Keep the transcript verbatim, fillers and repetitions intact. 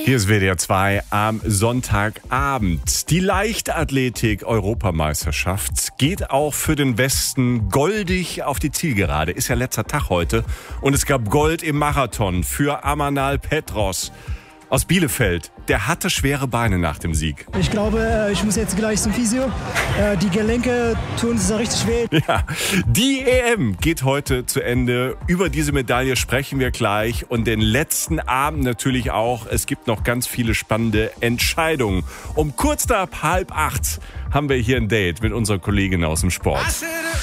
Hier ist W D R zwei am Sonntagabend. Die Leichtathletik-Europameisterschaft geht auch für den Westen goldig auf die Zielgerade. Ist ja letzter Tag heute. Und es gab Gold im Marathon für Amanal Petros aus Bielefeld. Der hatte schwere Beine nach dem Sieg. Ich glaube, ich muss jetzt gleich zum Physio. Die Gelenke tun es richtig weh. Ja, die E M geht heute zu Ende. Über diese Medaille sprechen wir gleich. Und den letzten Abend natürlich auch. Es gibt noch ganz viele spannende Entscheidungen. Um kurz nach halb acht haben wir hier ein Date mit unserer Kollegin aus dem Sport.